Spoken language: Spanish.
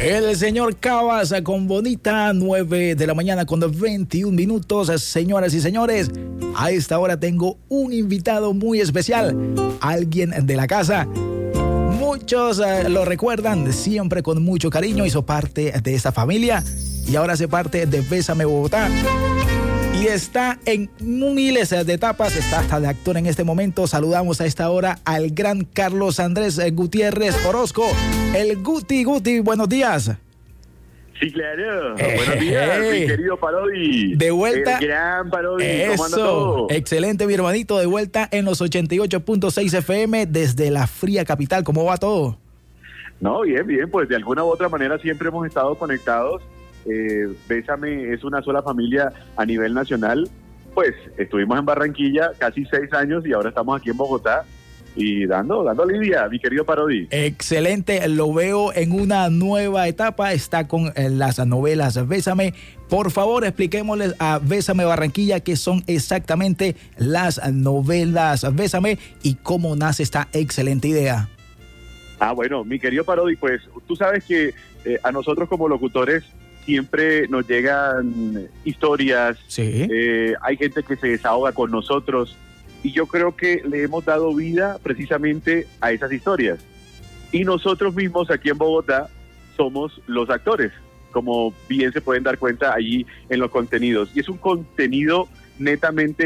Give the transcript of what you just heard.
El señor Cabas con bonita 9 de la mañana con 21 minutos. Señoras y señores, a esta hora tengo un invitado muy especial, alguien de la casa. Muchos lo recuerdan siempre con mucho cariño, hizo parte de esta familia y ahora hace parte de Bésame Bogotá. Y está en miles de etapas, está hasta de actor en este momento. Saludamos a esta hora al gran Carlos Andrés Gutiérrez Orozco, el Guti. Guti, buenos días. Sí, claro. Buenos días, mi querido Parodi. De vuelta. El gran Parodi. ¿Cómo anda Eso. todo? Excelente, mi hermanito. De vuelta en los 88.6 FM desde la fría capital. ¿Cómo va todo? No, bien, bien. Pues de alguna u otra manera siempre hemos estado conectados. Bésame es una sola familia a nivel nacional. Pues estuvimos en Barranquilla casi 6 años y ahora estamos aquí en Bogotá y dando lidia, mi querido Parodi. Excelente, lo veo en una nueva etapa, está con las novelas Bésame. Por favor, expliquémosles a Bésame Barranquilla qué son exactamente las novelas Bésame y cómo nace esta excelente idea. Bueno, mi querido Parodi, pues tú sabes que a nosotros como locutores siempre nos llegan historias, sí. Hay gente que se desahoga con nosotros y yo creo que le hemos dado vida precisamente a esas historias. Y nosotros mismos aquí en Bogotá somos los actores, como bien se pueden dar cuenta allí en los contenidos. Y es un contenido netamente